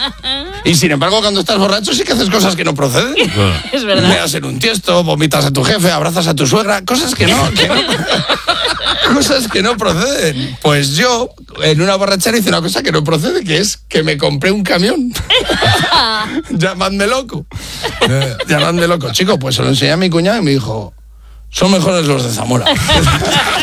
Y sin embargo, cuando estás borracho sí que haces cosas que no proceden. Es verdad. Meas en un tiesto, vomitas a tu jefe, abrazas a tu suegra, cosas que no cosas que no proceden. Pues yo, en una borrachera, hice una cosa que no procede, que es que me compré un camión. Llamadme loco. Llamadme loco. Chico, pues se lo enseñé a mi cuñado y me dijo, son mejores los de Zamora.